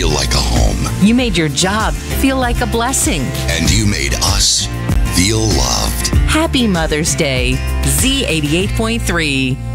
feel like a home. You made your job feel like a blessing. And you made us feel loved. Happy Mother's Day, Z88.3.